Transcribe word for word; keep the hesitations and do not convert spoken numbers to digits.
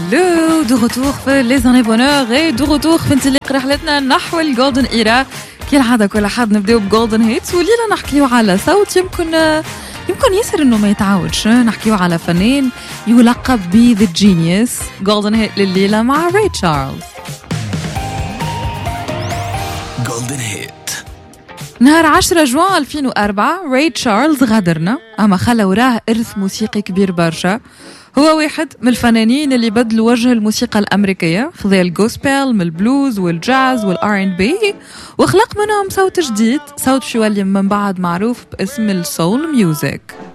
الو دو روتور في لي زاني بونور اي دو روتور في انطلاق رحلتنا نحو الجولدن ايرا. كالعاده كل حد نبداو بجولدن هيتس، وليله نحكيو على صوت يمكن يمكن يصير انه ما يتعاودش. نحكيو على فنان يلقب ب ذا جينيوس. جولدن هيت لليله مع راي تشارلز. جولدن هيت. نهار عشرة جوان ألفين وأربعة راي تشارلز غادرنا، أما خلى وراه إرث موسيقي كبير برشا. هو واحد من الفنانين اللي بدلوا وجه الموسيقى الأمريكية، خذا الجوسبل من البلوز والجاز والار ان بي وخلق منهم صوت جديد، صوت شو اللي من بعد معروف باسم السول ميوزك.